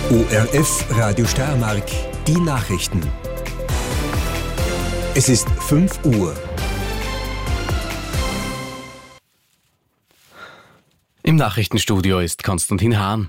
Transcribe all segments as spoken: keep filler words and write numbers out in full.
O R F Radio Steiermark, die Nachrichten. Es ist fünf Uhr. Im Nachrichtenstudio ist Konstantin Hahn.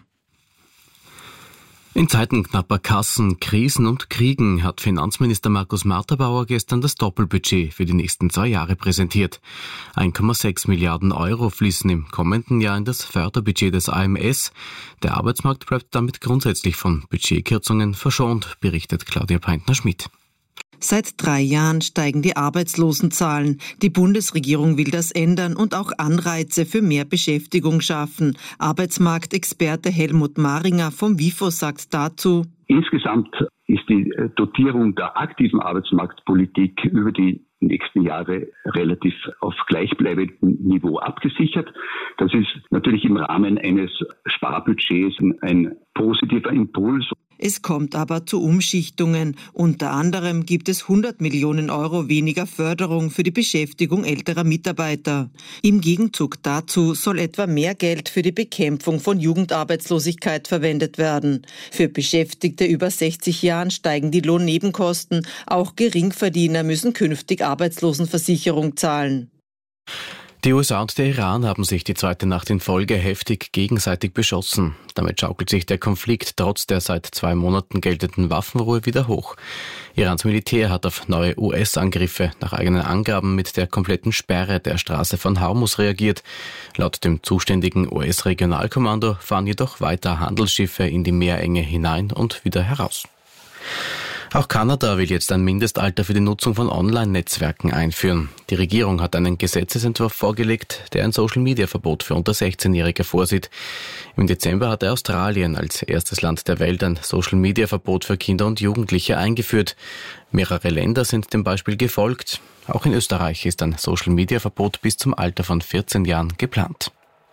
In Zeiten knapper Kassen, Krisen und Kriegen hat Finanzminister Markus Marterbauer gestern das Doppelbudget für die nächsten zwei Jahre präsentiert. eins Komma sechs Milliarden Euro fließen im kommenden Jahr in das Förderbudget des A M S. Der Arbeitsmarkt bleibt damit grundsätzlich von Budgetkürzungen verschont, berichtet Claudia Peintner-Schmidt. Seit drei Jahren steigen die Arbeitslosenzahlen. Die Bundesregierung will das ändern und auch Anreize für mehr Beschäftigung schaffen. Arbeitsmarktexperte Helmut Maringer vom WIFO sagt dazu: Insgesamt ist die Dotierung der aktiven Arbeitsmarktpolitik über die nächsten Jahre relativ auf gleichbleibendem Niveau abgesichert. Das ist natürlich im Rahmen eines Sparbudgets ein positiver Impuls. Es kommt aber zu Umschichtungen. Unter anderem gibt es hundert Millionen Euro weniger Förderung für die Beschäftigung älterer Mitarbeiter. Im Gegenzug dazu soll etwa mehr Geld für die Bekämpfung von Jugendarbeitslosigkeit verwendet werden. Für Beschäftigte über sechzig Jahren steigen die Lohnnebenkosten. Auch Geringverdiener müssen künftig Arbeitslosenversicherung zahlen. Die U S A und der Iran haben sich die zweite Nacht in Folge heftig gegenseitig beschossen. Damit schaukelt sich der Konflikt trotz der seit zwei Monaten geltenden Waffenruhe wieder hoch. Irans Militär hat auf neue U S-Angriffe nach eigenen Angaben mit der kompletten Sperre der Straße von Hormuz reagiert. Laut dem zuständigen U S-Regionalkommando fahren jedoch weiter Handelsschiffe in die Meerenge hinein und wieder heraus. Auch Kanada will jetzt ein Mindestalter für die Nutzung von Online-Netzwerken einführen. Die Regierung hat einen Gesetzesentwurf vorgelegt, der ein Social-Media-Verbot für unter sechzehnjährige vorsieht. Im Dezember hat Australien als erstes Land der Welt ein Social-Media-Verbot für Kinder und Jugendliche eingeführt. Mehrere Länder sind dem Beispiel gefolgt. Auch in Österreich ist ein Social-Media-Verbot bis zum Alter von vierzehn Jahren geplant.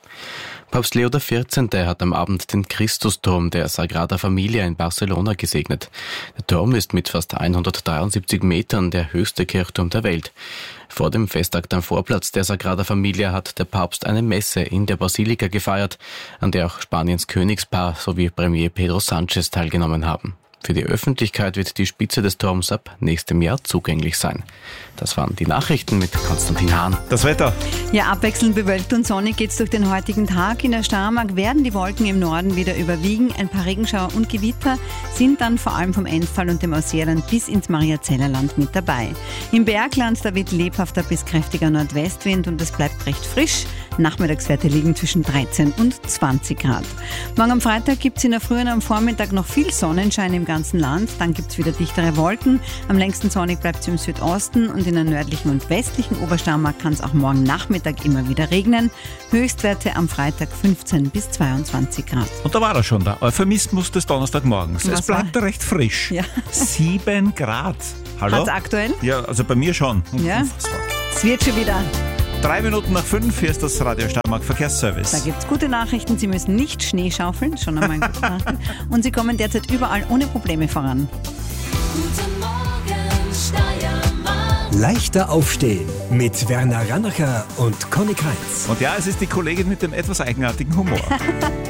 Papst Leo der vierzehnte hat am Abend den Christusturm der Sagrada Familia in Barcelona gesegnet. Der Turm ist mit fast hundertdreiundsiebzig Metern der höchste Kirchturm der Welt. Vor dem Festakt am Vorplatz der Sagrada Familia hat der Papst eine Messe in der Basilika gefeiert, an der auch Spaniens Königspaar sowie Premier Pedro Sánchez teilgenommen haben. Für die Öffentlichkeit wird die Spitze des Turms ab nächstem Jahr zugänglich sein. Das waren die Nachrichten mit Konstantin Hahn. Das Wetter. Ja, abwechselnd bewölkt und sonnig geht's durch den heutigen Tag. In der Steiermark werden die Wolken im Norden wieder überwiegen. Ein paar Regenschauer und Gewitter sind dann vor allem vom Enztal und dem Ausseerland bis ins Mariazellerland mit dabei. Im Bergland, da weht lebhafter bis kräftiger Nordwestwind und es bleibt recht frisch. Nachmittagswerte liegen zwischen dreizehn und zwanzig Grad. Morgen am Freitag gibt's in der Früh und am Vormittag noch viel Sonnenschein im ganzen Land. Dann gibt's wieder dichtere Wolken. Am längsten sonnig bleibt's im Südosten und in der nördlichen und westlichen Obersteiermark kann es auch morgen Nachmittag immer wieder regnen. Höchstwerte am Freitag fünfzehn bis zweiundzwanzig Grad. Und da war er schon, der Euphemismus des Donnerstagmorgens. Was es bleibt war? recht frisch. Ja. Sieben Grad. Hallo? Hat's aktuell? Ja, also bei mir schon. Ja. Es wird schon wieder. Drei Minuten nach fünf, hier ist das Radio Steiermark Verkehrsservice. Da gibt's gute Nachrichten. Sie müssen nicht Schnee schaufeln, schon einmal gute Nachrichten. Und Sie kommen derzeit überall ohne Probleme voran. Guten Morgen, Steiermark. Leichter aufstehen mit Werner Rannacher und Conny Kreitz. Und ja, es ist die Kollegin mit dem etwas eigenartigen Humor.